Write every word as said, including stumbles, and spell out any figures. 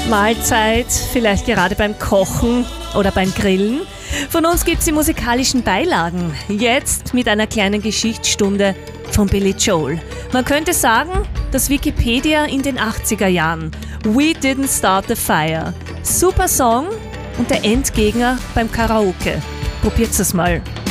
Mahlzeit, vielleicht gerade beim Kochen oder beim Grillen. Von uns gibt's die musikalischen Beilagen. Jetzt mit einer kleinen Geschichtsstunde von Billy Joel. Man könnte sagen, das Wikipedia in den achtziger Jahren. We Didn't Start the Fire. Super Song und der Endgegner beim Karaoke. Probiert's es mal.